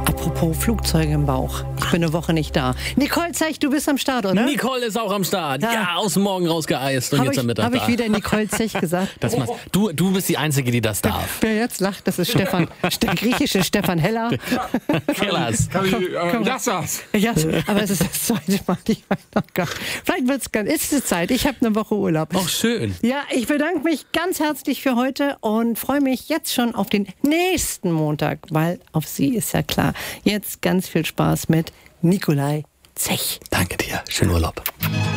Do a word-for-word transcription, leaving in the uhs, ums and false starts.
Apropos Flugzeuge im Bauch. Ich bin eine Woche nicht da. Nicole Zech, du bist am Start, oder? Nicole ist auch am Start. Ja. Ja, aus dem Morgen rausgeeist und Hab jetzt ich, am Mittag Habe da. ich wieder Nicole Zech gesagt? Das machst- du, du bist die Einzige, die das darf. Wer jetzt lacht, das ist Stefan, der griechische Stefan Heller. Killers. Kann ich, äh, komm. lass das. Ja, aber es ist das zweite Mal. Ich weiß noch gar nicht. Vielleicht wird's ganz. Ist es Zeit? Ich habe eine Woche Urlaub. Auch schön. Ja, ich bedanke mich ganz herzlich für heute und freue mich jetzt schon auf den nächsten Montag, weil auf Sie ist ja klar. Jetzt ganz viel Spaß mit Nikolai Zech. Danke dir. Schönen Urlaub.